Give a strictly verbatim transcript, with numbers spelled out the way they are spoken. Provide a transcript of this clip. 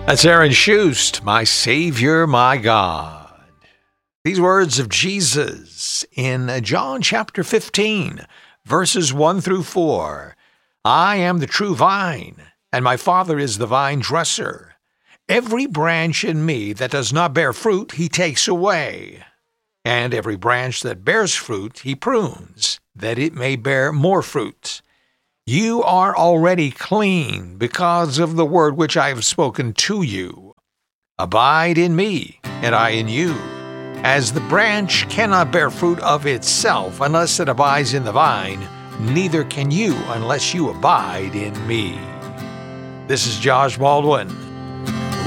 That's Aaron Shust, my Savior, my God. These words of Jesus in John chapter fifteen, verses one through four. I am the true vine, and my Father is the vine dresser. Every branch in me that does not bear fruit, he takes away. And every branch that bears fruit, he prunes, that it may bear more fruit. You are already clean because of the word which I have spoken to you. Abide in me, and I in you. As the branch cannot bear fruit of itself unless it abides in the vine, neither can you unless you abide in me. This is Josh Baldwin.